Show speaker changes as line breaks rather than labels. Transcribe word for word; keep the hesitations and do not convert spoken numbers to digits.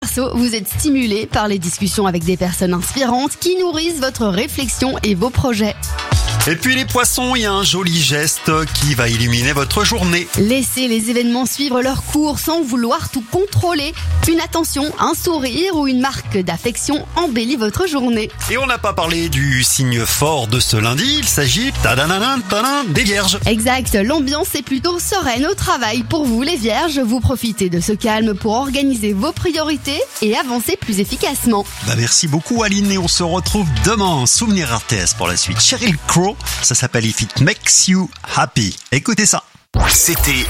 Verseau, vous êtes stimulé par les discussions avec des personnes inspirantes qui nourrissent votre réflexion et vos projets.
Et puis les poissons, il y a un joli geste qui va illuminer votre journée.
Laissez les événements suivre leur cours sans vouloir tout contrôler. Une attention, un sourire ou une marque d'affection embellit votre journée.
Et on n'a pas parlé du signe fort de ce lundi, il s'agit tadananan, tadin, des vierges.
Exact, l'ambiance est plutôt sereine au travail pour vous les vierges. Vous profitez de ce calme pour organiser vos priorités et avancer plus efficacement.
Bah merci beaucoup Aline et on se retrouve demain. Souvenir R T S pour la suite. Sheryl Crow, ça s'appelle If It Makes You Happy. Écoutez ça.
C'était